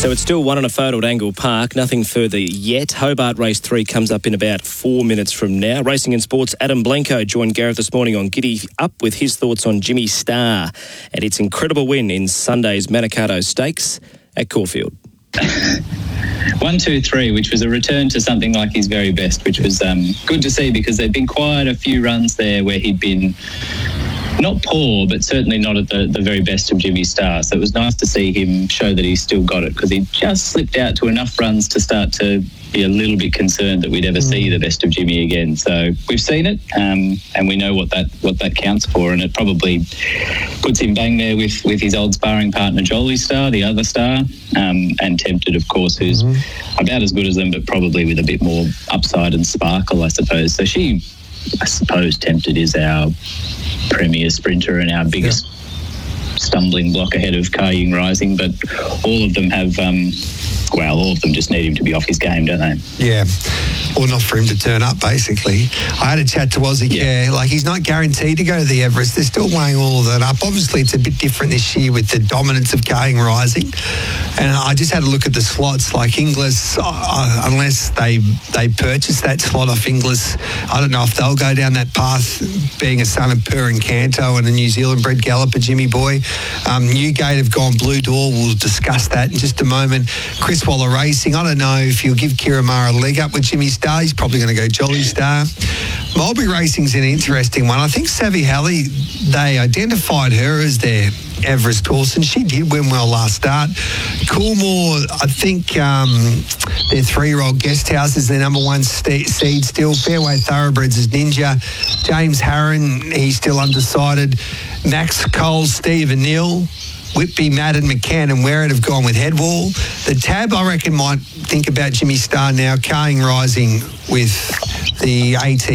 So it's still one on a photo at Angle Park. Nothing further yet. Hobart Race 3 comes up in about 4 minutes from now. Racing and Sports' Adam Blanco joined Gareth this morning on Giddy Up with his thoughts on Jimmy Star and its incredible win in Sunday's Manikato Stakes at Caulfield. 1, 2, 3, which was a return to something like his very best, which was good to see because there'd been quite a few runs there where he'd been not poor, but certainly not at the very best of Jimmy Star. So it was nice to see him show that he's still got it because he just slipped out to enough runs to start to be a little bit concerned that we'd ever see the best of Jimmy again. So we've seen it, and we know what that counts for, and it probably puts him bang there with his old sparring partner Jolie Star, the other star, and Tempted, of course, who's about as good as them, but probably with a bit more upside and sparkle, I suppose. So I suppose Tempted is our premier sprinter and our biggest stumbling block ahead of Kaying Rising, but all of them have all of them just need him to be off his game, don't they? Yeah, or not for him to turn up, basically. I had a chat to Ozzy Kerr. Like, he's not guaranteed to go to the Everest. They're still weighing all of that up. Obviously, it's a bit different this year with the dominance of Kaying Rising. And I just had a look at the slots. Like, Inglis, unless they purchase that slot off Inglis, I don't know if they'll go down that path, being a son of Per and Canto and a New Zealand-bred galloper, Jimmy Boy. Newgate have gone Blue Door. We'll discuss that in just a moment. Chris Waller Racing, I don't know if you'll give Kiramara a leg up with Jimmy Star. He's probably going to go Jolly Star. Mulberry Racing's an interesting one. I think Savvy Halley, they identified her as their Everest horse, and she did win well last start. Coolmore, I think their 3-year-old Guest House is their number one seed still. Fairway Thoroughbreds is Ninja. James Harron, he's still undecided. Max Cole, Stephen Neal, Whitby, Madden, McCann and Werrett have gone with Headwall. The Tab, I reckon, might think about Jimmy Star now. Kaying Rising with the 18